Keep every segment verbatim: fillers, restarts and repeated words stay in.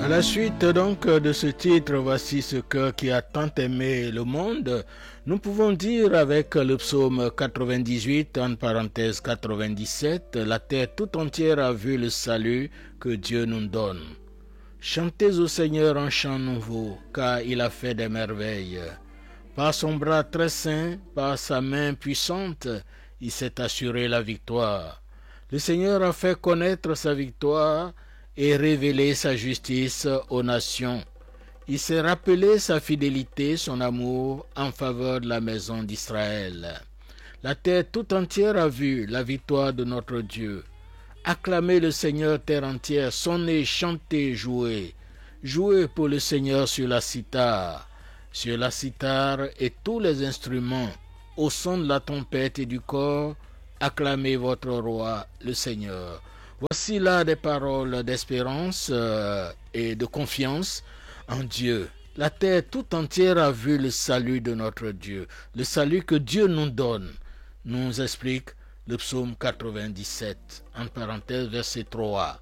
À la suite donc de ce titre, voici ce cœur qui a tant aimé le monde, nous pouvons dire avec le psaume quatre-vingt-dix-huit, en parenthèse quatre-vingt-dix-sept, la terre tout entière a vu le salut que Dieu nous donne. Chantez au Seigneur un chant nouveau, car il a fait des merveilles. Par son bras très saint, par sa main puissante, il s'est assuré la victoire. Le Seigneur a fait connaître sa victoire et révélé sa justice aux nations. Il s'est rappelé sa fidélité, son amour en faveur de la maison d'Israël. La terre tout entière a vu la victoire de notre Dieu. Acclamez le Seigneur terre entière, sonnez, chantez, jouez. Jouez pour le Seigneur sur la cithare, sur la cithare et tous les instruments, au son de la trompette et du cor, acclamez votre roi, le Seigneur. Voici là des paroles d'espérance euh, et de confiance en Dieu. La terre tout entière a vu le salut de notre Dieu, le salut que Dieu nous donne, nous explique le psaume quatre-vingt-dix-sept, en parenthèse verset trois.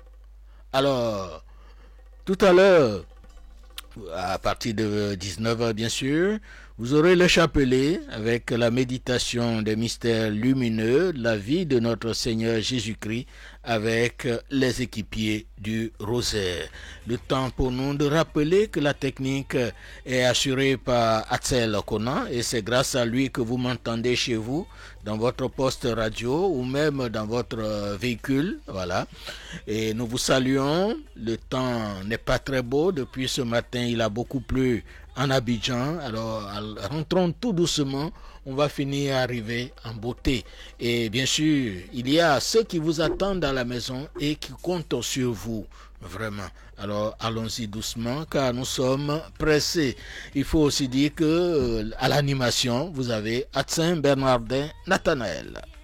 Alors, tout à l'heure, à partir de dix-neuf heures bien sûr, vous aurez le chapelet avec la méditation des mystères lumineux, la vie de notre Seigneur Jésus-Christ avec les équipiers du rosaire. Le temps pour nous de rappeler que la technique est assurée par Axel Conan et c'est grâce à lui que vous m'entendez chez vous, dans votre poste radio ou même dans votre véhicule, voilà. Et nous vous saluons. Le temps n'est pas très beau depuis ce matin, il a beaucoup plu en Abidjan, alors rentrons tout doucement, on va finir à arriver en beauté. Et bien sûr, il y a ceux qui vous attendent à la maison et qui comptent sur vous, vraiment. Alors allons-y doucement car nous sommes pressés. Il faut aussi dire que euh, à l'animation, vous avez Atsin Bernardin Nathanaël.